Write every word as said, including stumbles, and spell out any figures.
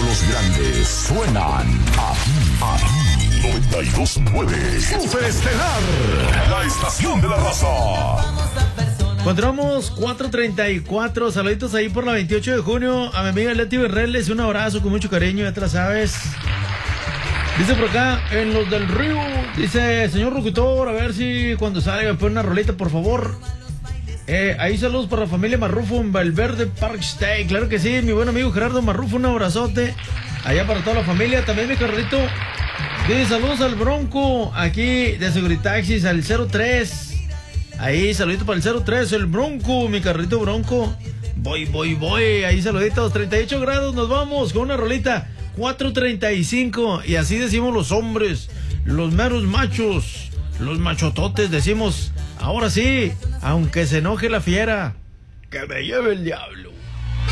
Los grandes suenan aquí, aquí. noventa y dos punto nueve Super Estelar, la estación de la raza. Encontramos cuatro treinta y cuatro. Saluditos ahí por la veintiocho de junio. A mi amiga Leti Berreles, un abrazo con mucho cariño, ya te la sabes. Dice por acá, en los del río, dice, señor locutor, a ver si cuando salga me pone una rolita, por favor. Eh, ahí saludos para la familia Marrufo en Valverde Park Stay. Claro que sí, mi buen amigo Gerardo Marrufo, un abrazote. Allá para toda la familia, también mi carrito. Dice, saludos al Bronco, aquí de Seguritaxis, al cero tres. Ahí, saludito para el cero tres, el Bronco, mi carrito Bronco. Voy, voy, voy, ahí saluditos, treinta y ocho grados, nos vamos con una rolita. cuatro treinta y cinco, y así decimos los hombres, los meros machos, los machototes, decimos, ahora sí, aunque se enoje la fiera, que me lleve el diablo.